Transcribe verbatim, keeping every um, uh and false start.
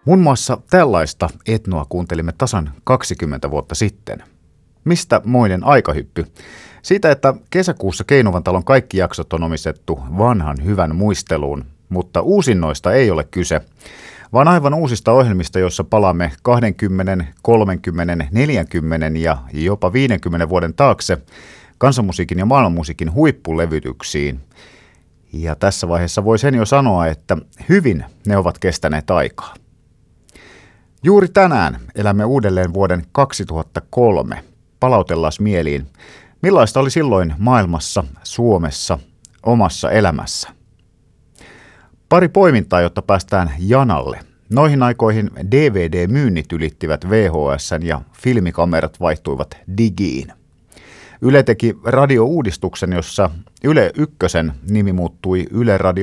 Muun muassa tällaista etnoa kuuntelimme tasan kaksikymmentä vuotta sitten. Mistä moinen aikahyppy? Siitä, että kesäkuussa Keinuvan talon kaikki jaksot on omistettu vanhan hyvän muisteluun, mutta uusinnoista ei ole kyse, vaan aivan uusista ohjelmista, joissa palaamme kaksikymmentä, kolmekymmentä, neljäkymmentä ja jopa viidenkymmenen vuoden taakse kansanmusiikin ja maailmanmusiikin huippulevytyksiin. Ja tässä vaiheessa voi sen jo sanoa, että hyvin ne ovat kestäneet aikaa. Juuri tänään elämme uudelleen vuoden kaksituhattakolme. Palautellaan mieliin, millaista oli silloin maailmassa, Suomessa, omassa elämässä. Pari poimintaa, jotta päästään janalle. Noihin aikoihin D V D-myynnit ylittivät V H S:n ja filmikamerat vaihtuivat digiin. Yle teki radiouudistuksen, jossa Yle Ykkösen nimi muuttui Yle Radio